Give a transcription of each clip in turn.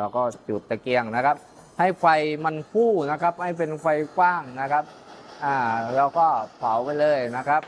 เราก็จุดตะเกียงนะครับให้ไฟมันฟู่นะครับให้เป็นไฟกว้างนะครับเราก็เผาไปเลยนะครับ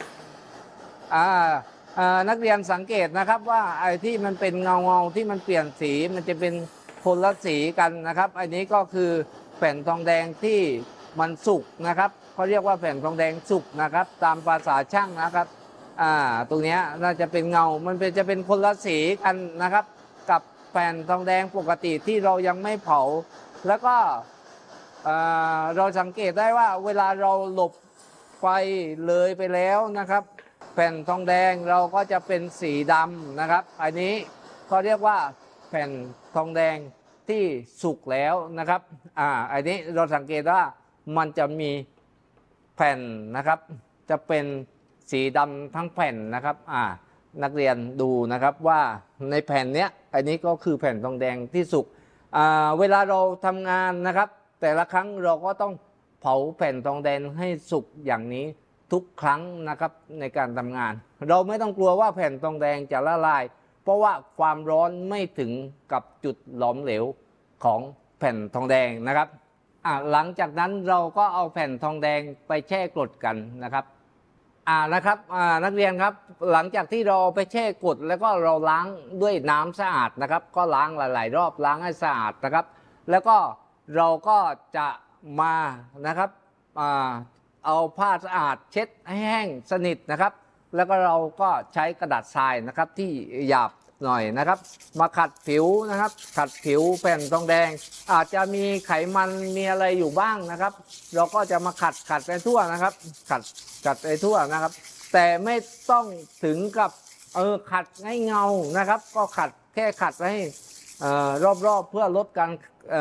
นักเรียนสังเกตนะครับว่าไอ้ที่มันเป็นเงาที่มันเปลี่ยนสีมันจะเป็นคนละสีกันนะครับอันนี้ก็คือแผ่นทองแดงที่มันสุกนะครับเขาเรียกว่าแผ่นทองแดงสุกนะครับตามภาษาช่างนะครับตรงนี้น่าจะเป็นเงามันจะเป็นคนละสีกันนะครับกับแผ่นทองแดงปกติที่เรายังไม่เผาแล้วก็เราสังเกตได้ว่าเวลาเราหลบไฟเลยไปแล้วนะครับแผ่นทองแดงเราก็จะเป็นสีดำนะครับอันนี้เขาเรียกว่าแผ่นทองแดงที่สุกแล้วนะครับอันนี้เราสังเกตว่ามันจะมีแผ่นนะครับจะเป็นสีดำทั้งแผ่นนะครับนักเรียนดูนะครับว่าในแผ่นเนี้ยอันนี้ก็คือแผ่นทองแดงที่สุกเวลาเราทำงานนะครับแต่ละครั้งเราก็ต้องเผาแผ่นทองแดงให้สุกอย่างนี้ทุกครั้งนะครับในการทำงานเราไม่ต้องกลัวว่าแผ่นทองแดงจะละลายเพราะว่าความร้อนไม่ถึงกับจุดหลอมเหลวของแผ่นทองแดงนะครับหลังจากนั้นเราก็เอาแผ่นทองแดงไปแช่กรดกันนะครับนักเรียนครับหลังจากที่เราไปแช่กรดแล้วก็เราล้างด้วยน้ำสะอาดนะครับก็ล้างหลายๆรอบล้างให้สะอาดนะครับแล้วก็เราก็จะมานะครับเอาผ้าสะอาดเช็ดให้แห้งสนิทนะครับแล้วก็เราก็ใช้กระดาษทรายนะครับที่หยาบหน่อยนะครับมาขัดผิวนะครับขัดผิวแผ่นทองแดงอาจจะมีไขมันมีอะไรอยู่บ้างนะครับเราก็จะมาขัดไปทั่วนะครับขัดไปทั่วนะครับแต่ไม่ต้องถึงกับขัดให้เงานะครับก็แค่ขัดให้รอบๆเพื่อลดการ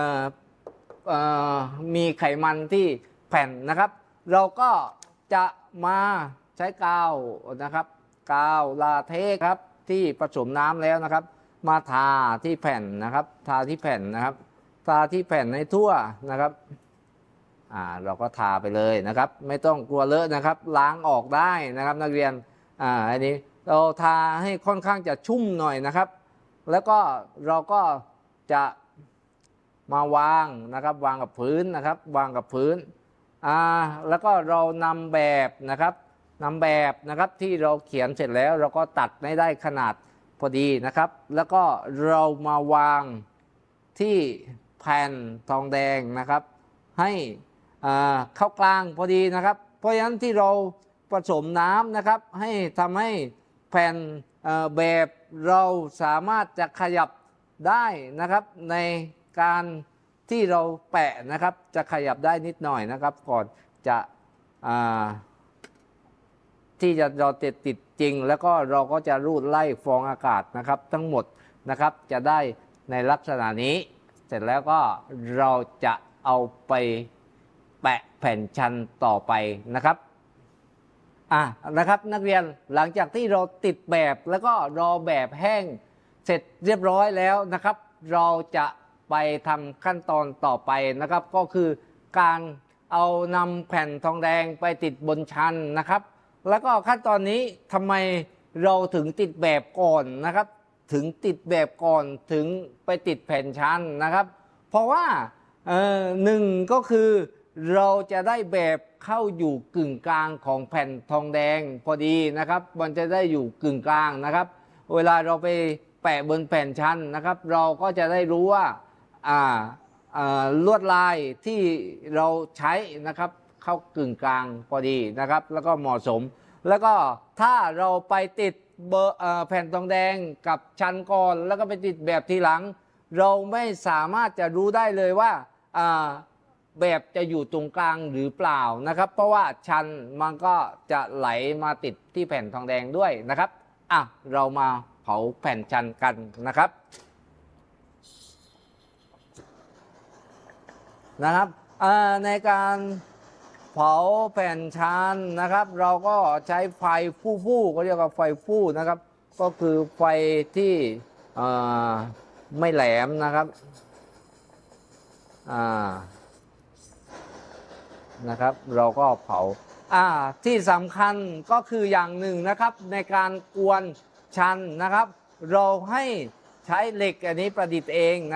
มีไขมันที่แผ่นนะครับเราก็จะมาใช้กาวนะครับกาวลาเทคครับที่ผสมน้ำแล้วนะครับมาทาที่แผ่นนะครับทาที่แผ่นนะครับทาที่แผ่นให้ทั่วนะครับเราก็ทาไปเลยนะครับไม่ต้องกลัวเลอะนะครับล้างออกได้นะครับนักเรียนอันนี้เราทาให้ค่อนข้างจะชุ่มหน่อยนะครับแล้วก็เราก็จะมาวางนะครับวางกับพื้นนะครับวางกับพื้นแล้วก็เรานำแบบนะครับที่เราเขียนเสร็จแล้วเราก็ตัดให้ได้ขนาดพอดีนะครับแล้วก็เรามาวางที่แผ่นทองแดงนะครับให้เข้ากลางพอดีนะครับเพราะฉะนั้นที่เราผสมน้ำนะครับให้ทำให้แผ่นแบบเราสามารถจะขยับได้นะครับในการที่เราแปะนะครับจะขยับได้นิดหน่อยนะครับก่อนจะที่เราติดจริงแล้วก็เราก็จะรูดไล่ฟองอากาศนะครับทั้งหมดนะครับจะได้ในลักษณะนี้เสร็จแล้วก็เราจะเอาไปแปะแผ่นชันต่อไปนะครับนะครับนักเรียนหลังจากที่เราติดแบบแล้วก็รอแบบแห้งเสร็จเรียบร้อยแล้วนะครับเราจะไปทำขั้นตอนต่อไปนะครับก็คือการเอานำแผ่นทองแดงไปติดบนชันนะครับแล้วก็ขั้นตอนนี้ทำไมเราถึงติดแบบก่อนนะครับถึงติดแบบก่อนถึงไปติดแผ่นชันนะครับเพราะว่าหนึ่งก็คือเราจะได้แบบเข้าอยู่กึ่งกลางของแผ่นทองแดงพอดีนะครับมันจะได้อยู่กึ่งกลางนะครับเวลาเราไปแปะบนแผ่นชันนะครับเราก็จะได้รู้ว่าลวดลายที่เราใช้นะครับเข้ากึ่งกลางพอดีนะครับแล้วก็เหมาะสมแล้วก็ถ้าเราไปติดแผ่นทองแดงกับชันก่อนแล้วก็ไปติดแบบทีหลังเราไม่สามารถจะรู้ได้เลยว่าแบบจะอยู่ตรงกลางหรือเปล่านะครับเพราะว่าชันมันก็จะไหลมาติดที่แผ่นทองแดงด้วยนะครับเรามาเผาแผ่นชันกันนะครับในการเผาแผ่นชันนะครับเราก็ใช้ไฟฟู่ก็เรียกว่าไฟฟู่นะครับก็คือไฟที่ไม่แหลมนะครับเราก็เผาที่สำคัญก็คืออย่างหนึ่งนะครับในการกวนชันนะครับเราให้ใช้เหล็กอันนี้ประดิษฐ์เองนะ